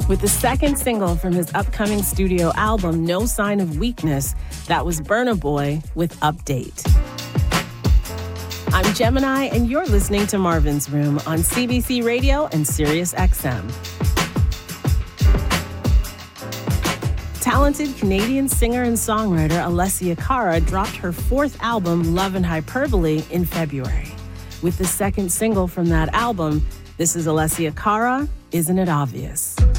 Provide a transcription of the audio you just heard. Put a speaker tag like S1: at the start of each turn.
S1: With the second single from his upcoming studio album, No Sign of Weakness, that was Burna Boy with Update. I'm Gemini, and you're listening to Marvin's Room on CBC Radio and Sirius XM. Talented Canadian singer and songwriter Alessia Cara dropped her fourth album, Love and Hyperbole, in February. With the second single from that album, this is Alessia Cara, Isn't It Obvious?